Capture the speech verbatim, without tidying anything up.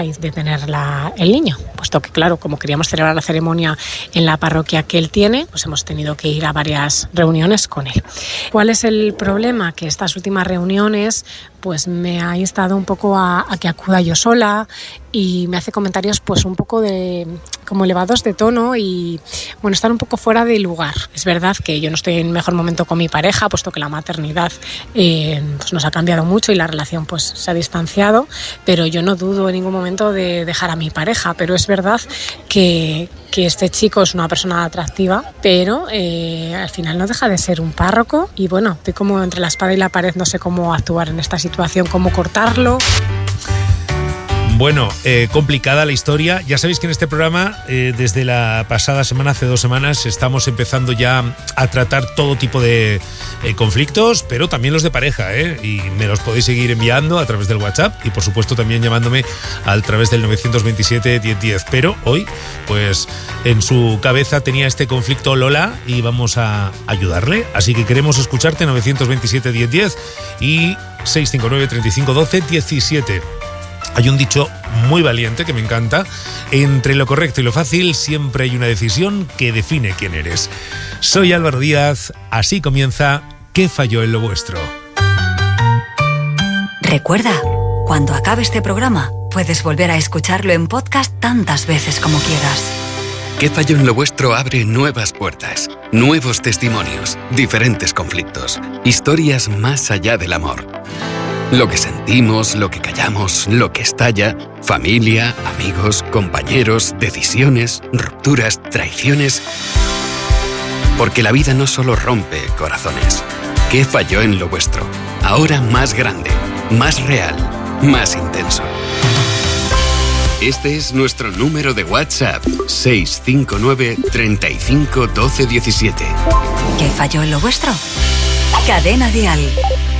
de tener la, el niño, puesto que claro, como queríamos celebrar la ceremonia en la parroquia que él tiene, pues hemos tenido que ir a varias reuniones con él. ¿Cuál es el problema? Que estas últimas reuniones pues me ha instado un poco a, a que acuda yo sola y me hace comentarios pues un poco de como elevados de tono y bueno, están un poco fuera de lugar. Es verdad que yo no estoy en mejor momento con mi pareja, puesto que la maternidad eh, pues nos ha cambiado mucho y la relación pues se ha distanciado, pero yo no dudo en ningún momento de dejar a mi pareja, pero es verdad que, que este chico es una persona atractiva, pero eh, al final no deja de ser un párroco y bueno, estoy como entre la espada y la pared, no sé cómo actuar en esta situación, cómo cortarlo. Bueno, eh, complicada la historia. Ya sabéis que en este programa, eh, desde la pasada semana, hace dos semanas, estamos empezando ya a tratar todo tipo de eh, conflictos, pero también los de pareja, ¿eh? Y me los podéis seguir enviando a través del WhatsApp y, por supuesto, también llamándome a través del nueve dos siete, diez diez. Pero hoy, pues, en su cabeza tenía este conflicto Lola y vamos a ayudarle. Así que queremos escucharte, nueve dos siete, diez diez y seis cinco nueve, treinta y cinco, doce, diecisiete. Hay un dicho muy valiente que me encanta: entre lo correcto y lo fácil siempre hay una decisión que define quién eres. Soy Álvaro Díaz, así comienza ¿Qué falló en lo vuestro? Recuerda, cuando acabe este programa, puedes volver a escucharlo en podcast tantas veces como quieras. ¿Qué falló en lo vuestro? Abre nuevas puertas, nuevos testimonios, diferentes conflictos, historias más allá del amor. Lo que sentimos, lo que callamos, lo que estalla, familia, amigos, compañeros, decisiones, rupturas, traiciones. Porque la vida no solo rompe corazones. ¿Qué falló en lo vuestro? Ahora más grande, más real, más intenso. Este es nuestro número de WhatsApp, seis cinco nueve, treinta y cinco, doce, diecisiete. ¿Qué falló en lo vuestro? Cadena Dial.